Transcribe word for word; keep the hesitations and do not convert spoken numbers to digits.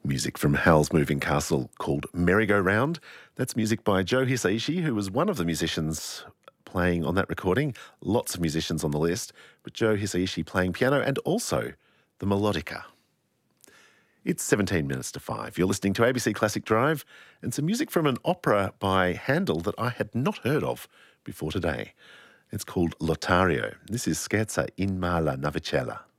Music from Howl's Moving Castle called Merry-Go-Round. That's music by Joe Hisaishi, who was one of the musicians playing on that recording. Lots of musicians on the list, but Joe Hisaishi playing piano and also the melodica. It's seventeen minutes to five. You're listening to A B C Classic Drive and some music from an opera by Handel that I had not heard of before today. It's called Lotario. This is Scherza in Ma la navicella.